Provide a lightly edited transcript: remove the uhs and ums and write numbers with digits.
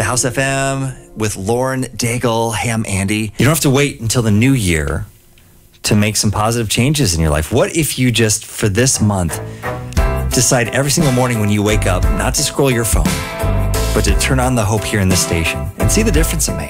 House FM with Lauren Daigle. Hey, I'm Andy. You don't have to wait until the new year to make some positive changes in your life. What if you just, for this month, decide every single morning when you wake up not to scroll your phone, but to turn on the hope here in this station and see the difference it makes?